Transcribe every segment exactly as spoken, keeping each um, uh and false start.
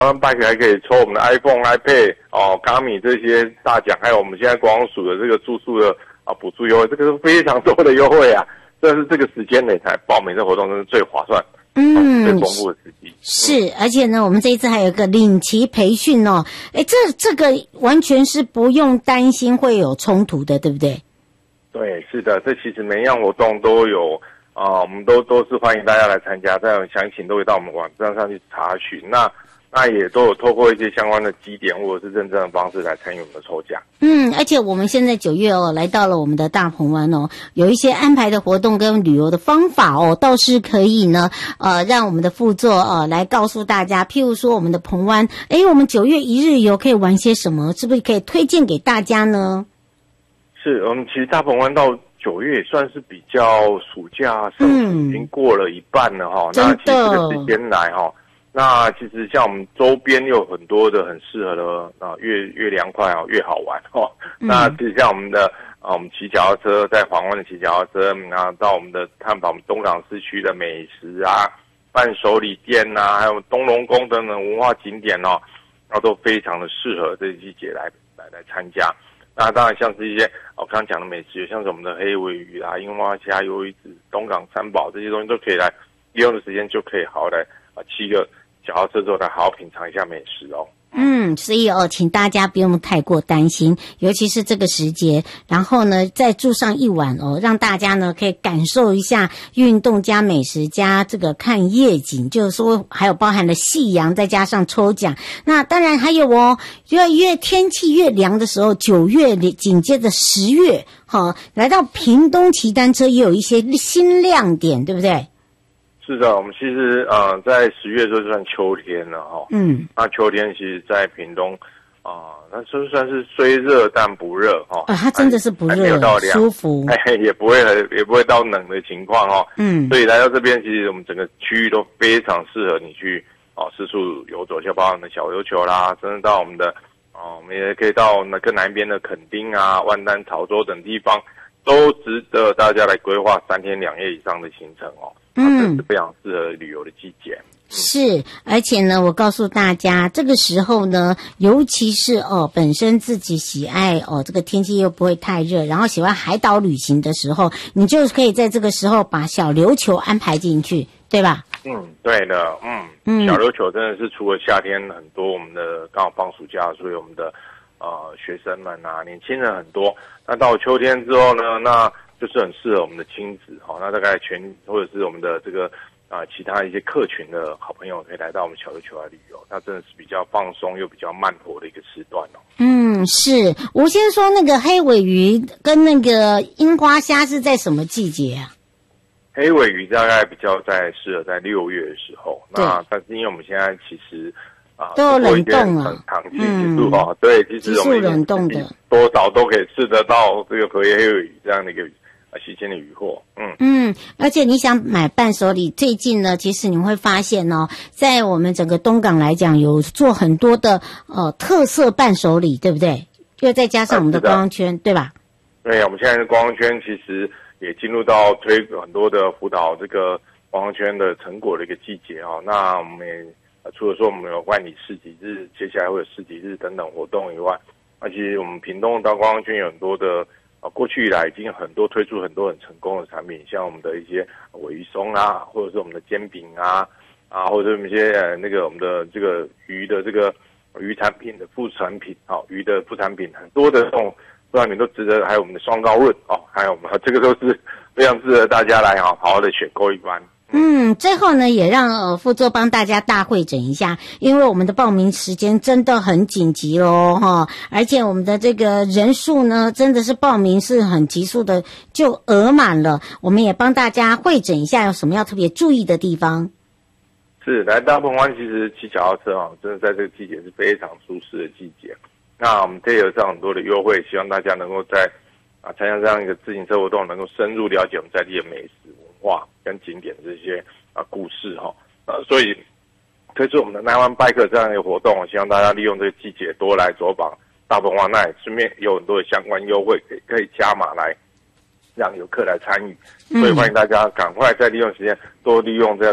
Bike 还可以抽我们的 iPhone、iPad 哦、Garmin 这些大奖，还有我们现在国光署的这个住宿的啊补助优惠，这个是非常多的优惠啊！这是这个时间内才报名这活动，真是最划算。嗯，最丰富的时机是，嗯，而且呢，我们这一次还有一个领旗培训哦，哎，这这个完全是不用担心会有冲突的，对不对？ 对，是的，这其实每一样活动都有啊、呃，我们都都是欢迎大家来参加，这样详情都会到我们网站上去查询。那那也都有透过一些相关的基点或者是认证的方式来参与我们的抽奖。 嗯，而且我们现在九月哦，来到了我们的大鹏湾哦，有一些安排的活动跟旅游的方法哦，倒是可以呢，呃，让我们的副座呃来告诉大家，譬如说我们的鹏湾，诶，我们九月一日游可以玩些什么，是不是可以推荐给大家呢？ 是，我们其实大鹏湾到九月也算是比较暑假盛暑已经过了一半了哈、嗯，那其实这个时间来哈。那其实像我们周边有很多的很适合的啊，越越凉快啊，越好玩哦。嗯、那其实像我们的啊，我们骑脚踏车在黄湾的骑脚踏车，然后到我们的探访我们东港市区的美食啊、伴手礼店呐、啊，还有东龙宫等等文化景点哦，然后都非常的适合这季节来来来参加。那当然像是一些我刚刚讲的美食，像是我们的黑鮪鱼啊、樱花虾、鱿鱼子、东港三宝这些东西都可以来利用的时间就可以好好来啊骑个脚踏车之后来好好品尝一下美食哦。 嗯，所以哦，请大家不用太过担心，尤其是这个时节，然后呢，再住上一晚哦，让大家呢可以感受一下运动加美食加这个看夜景，就是说还有包含了夕阳，再加上抽奖。那当然还有哦，越越天气越凉的时候，九月紧接着十月，好、哦，来到屏东骑单车也有一些新亮点，对不对？ 是的，我们其实呃在十月的时候就算秋天了哈、哦。嗯。那秋天其实，在屏东啊，那、呃、就算是虽热但不热哈。 啊、哦，它真的是不热， 没有到凉， 舒服。 哎，也不会很也不会到冷的情况哦。嗯。所以来到这边，其实我们整个区域都非常适合你去哦四处游走，像包括我们的小琉球啦，甚至到我们的哦，我们也可以到那更南边的垦丁啊、万丹、潮州等地方，都值得大家来规划三天两夜以上的行程哦。嗯，是非常适合旅游的季节。 是，而且呢，我告诉大家，这个时候呢，尤其是哦，本身自己喜爱哦，这个天气又不会太热，然后喜欢海岛旅行的时候，你就可以在这个时候把小琉球安排进去，对吧？ 嗯，对的，嗯，嗯小琉球真的是除了夏天很多我们的刚好放暑假，所以我们的呃学生们啊，年轻人很多。那到秋天之后呢，那就是很适合我们的亲子哈、哦，那大概全或者是我们的这个啊、呃、其他一些客群的好朋友可以来到我们小琉球来旅游，那真的是比较放松又比较慢活的一个时段哦。 嗯，是。我先说那个黑鮪鱼跟那个樱花虾是在什么季节啊？ 黑鮪鱼大概比较在适合在六月的时候，那但是因为我们现在其实啊都有冷冻了， 很长期结束哈，对，其实我们冷冻的多少都可以吃得到这个河黑鮪鱼这样的一个啊，新鲜的渔获，嗯嗯，而且你想买伴手礼，最近呢，其实你会发现哦，在我们整个东港来讲，有做很多的呃特色伴手礼，对不对？又再加上我们的观光圈，对吧？ 对，我们现在的观光圈其实也进入到推很多的辅导这个观光圈的成果的一个季节哦。那我们也除了说我们有万里市集日，接下来会有市集日等等活动以外，那其实我们屏东到观光圈有很多的。啊，过去以来已经有很多推出很多很成功的产品，像我们的一些鮪鱼松啊，或者是我们的煎饼啊，啊，或者是我们一些呃那个我们的这个鱼的这个鱼产品的副产品，好、哦，鱼的副产品很多的这种副产品都值得，还有我们的双高润哦，还有我们这个都是非常适合大家来好好的选购一番。 嗯，最后呢，也让呃副座帮大家大会诊一下，因为我们的报名时间真的很紧急咯哈，而且我们的这个人数呢，真的是报名是很急速的就额满了，我们也帮大家会诊一下有什么要特别注意的地方。 是，来大鹏湾其实骑脚踏车啊，真的在这个季节是非常舒适的季节。那我们这有上很多的优惠，希望大家能够在啊参加这样一个自行车活动，能够深入了解我们在地的美食文化跟景点这些啊故事哈，呃，所以推出我们的南湾 Bike 这样一个活动，希望大家利用这个季节多来走访大鹏湾，那也顺便有很多的相关优惠可以可以加码来让游客来参与，所以欢迎大家赶快再利用时间多利用这个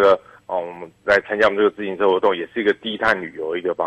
哦，我们来参加我们这个自行车活动，也是一个低碳旅游一个方